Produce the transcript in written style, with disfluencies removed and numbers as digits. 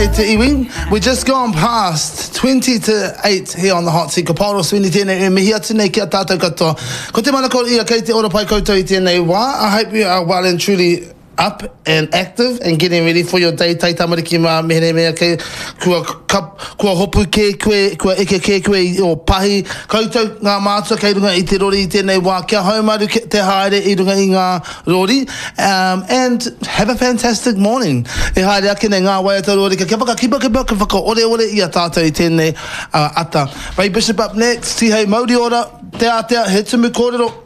To Ewing, we're just gone past 20 to 8 here on the Hot Seat. Ko Paulo Sweeney tēnei e mihia tēnei kia tātou katoa. Ko te manako ia kei te ora pai koutou I tēnei wā. I hope you are well and truly up and active and getting ready for your day. Tai tamariki mā mehere mea kei kua hopu ke koe, kua eke ke koe o pahi. Koutou ngā mātua kei runga I te rori I tēnei wā. Kia haumaru te haere I runga I ngā rori. And have a fantastic morning. E haere ake nei ngā waiata rori. Kia whakakipa ka whakaore ore I a tātou I tēnei ata. Ray Bishop up next. Tihei Mauri ora. Te atea, he tumu kōrero.